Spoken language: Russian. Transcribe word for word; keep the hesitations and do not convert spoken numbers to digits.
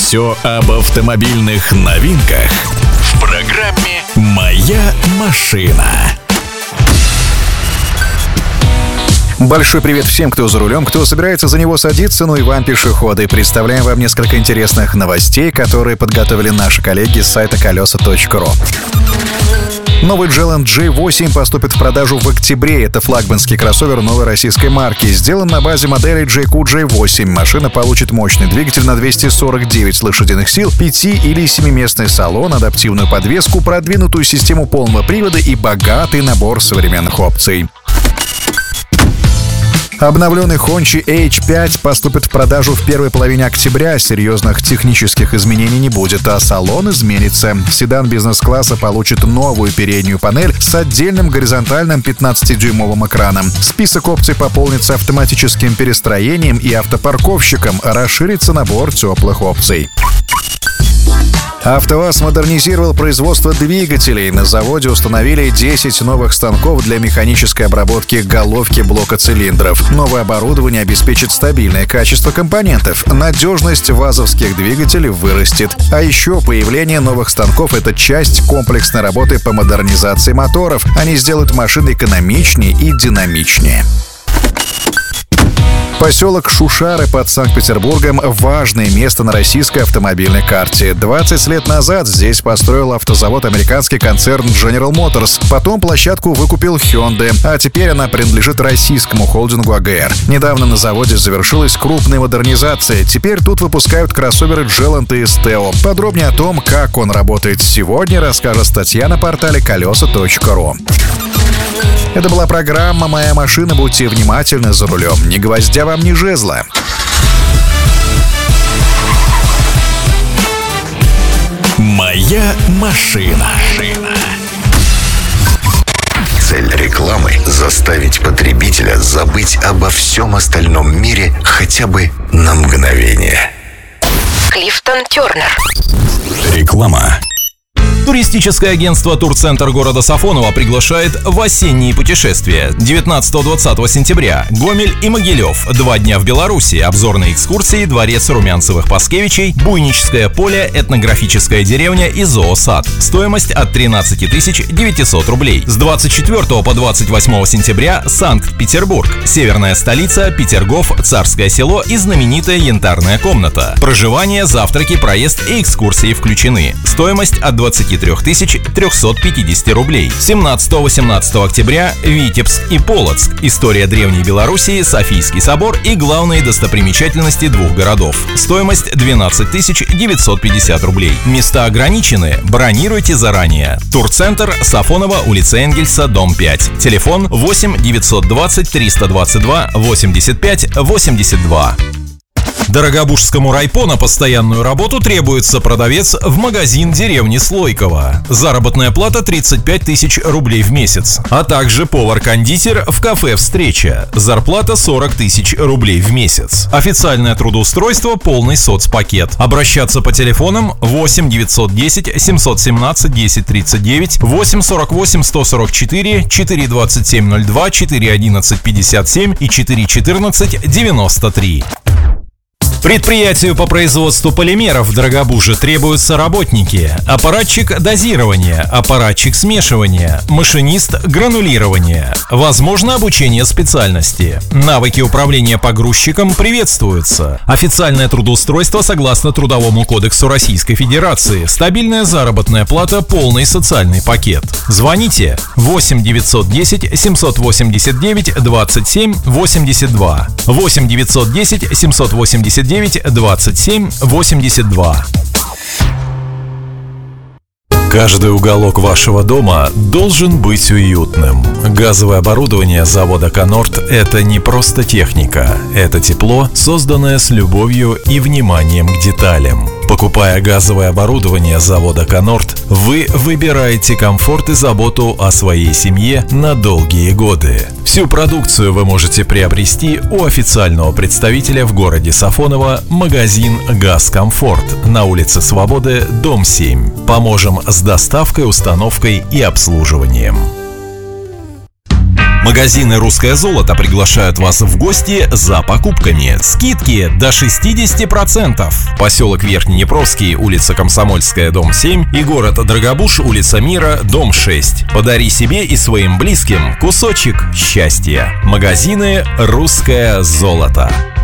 Все об автомобильных новинках в программе «Моя машина». Большой привет всем, кто за рулем, кто собирается за него садиться, ну и вам, пешеходы. Представляем вам несколько интересных новостей, которые подготовили наши коллеги с сайта колеса точка ру. Новый Джелан джей восемь поступит в продажу в октябре. Это флагманский кроссовер новой российской марки. Сделан на базе модели джей кью джей восемь. Машина получит мощный двигатель на двести сорок девять лошадиных сил, пяти- или семиместный салон, адаптивную подвеску, продвинутую систему полного привода и богатый набор современных опций. Обновленный Hongqi эйч пять поступит в продажу в первой половине октября. Серьезных технических изменений не будет, а салон изменится. Седан бизнес-класса получит новую переднюю панель с отдельным горизонтальным пятнадцатидюймовым экраном. Список опций пополнится автоматическим перестроением и автопарковщиком. Расширится набор теплых опций. АвтоВАЗ модернизировал производство двигателей. На заводе установили десять новых станков для механической обработки головки блока цилиндров. Новое оборудование обеспечит стабильное качество компонентов. Надежность вазовских двигателей вырастет. А еще появление новых станков — это часть комплексной работы по модернизации моторов. Они сделают машины экономичнее и динамичнее. Поселок Шушары под Санкт-Петербургом — важное место на российской автомобильной карте. двадцать лет назад здесь построил автозавод американский концерн General Motors. Потом площадку выкупил Hyundai, а теперь она принадлежит российскому холдингу а гэ эр. Недавно на заводе завершилась крупная модернизация. Теперь тут выпускают кроссоверы Джелан и Стео. Подробнее о том, как он работает сегодня, расскажет статья на портале колеса точка ру. Это была программа «Моя машина». Будьте внимательны за рулем. Ни гвоздя вам, ни жезла. «Моя машина». Цель рекламы — заставить потребителя забыть обо всем остальном мире хотя бы на мгновение. Клифтон Тернер. Реклама. Туристическое агентство «Турцентр» города Сафоново приглашает в осенние путешествия. девятнадцатого-двадцатого сентября. Гомель и Могилев. Два дня в Беларуси. Обзорные экскурсии, дворец Румянцевых-Паскевичей, Буйническое поле, этнографическая деревня и зоосад. Стоимость от тринадцать тысяч девятьсот рублей. С двадцать четвёртого по двадцать восьмого сентября. Санкт-Петербург. Северная столица, Петергоф, Царское село и знаменитая Янтарная комната. Проживание, завтраки, проезд и экскурсии включены. Стоимость от двадцати трёх тысяч трёхсот пятидесяти рублей. семнадцатого-восемнадцатого октября. Витебск и Полоцк. История древней Белоруссии, Софийский собор и главные достопримечательности двух городов. Стоимость двенадцать тысяч девятьсот пятьдесят рублей. Места ограничены. Бронируйте заранее. Турцентр, Сафоново, улица Энгельса, дом пять. Телефон восемь девятьсот двадцать триста двадцать два восемьдесят пять восемьдесят два. Дорогобужскому райпо на постоянную работу требуется продавец в магазин деревни Слойково. Заработная плата тридцать пять тысяч рублей в месяц. А также повар-кондитер в кафе «Встреча». Зарплата сорок тысяч рублей в месяц. Официальное трудоустройство, полный соцпакет. Обращаться по телефонам восемь девятьсот десять семьсот семнадцать десять тридцать девять, восемь сорок восемь сто сорок четыре, четыре двадцать семь ноль два, четыре одиннадцать пятьдесят семь и четыре четырнадцать девяносто три. Предприятию по производству полимеров в Дорогобуже требуются работники: аппаратчик дозирования, аппаратчик смешивания, машинист гранулирования. Возможно обучение специальности. Навыки управления погрузчиком приветствуются. Официальное трудоустройство согласно Трудовому кодексу Российской Федерации. Стабильная заработная плата, полный социальный пакет. Звоните восемь девятьсот десять семьсот восемьдесят девять двадцать семь восемьдесят два, восемь девятьсот десять семьсот восемьдесят девять двадцать семь восемьдесят два. Каждый уголок вашего дома должен быть уютным. Газовое оборудование завода «Конорд» — это не просто техника. Это тепло, созданное с любовью и вниманием к деталям. Покупая газовое оборудование завода «Конорд», вы выбираете комфорт и заботу о своей семье на долгие годы. Всю продукцию вы можете приобрести у официального представителя в городе Сафоново, магазин «Газкомфорт» на улице Свободы, дом семь. Поможем с доставкой, установкой и обслуживанием. Магазины «Русское золото» приглашают вас в гости за покупками. Скидки до шестьдесят процентов. Поселок Верхнеднепровский, улица Комсомольская, дом семь, и город Драгобуж, улица Мира, дом шесть. Подари себе и своим близким кусочек счастья. Магазины «Русское золото».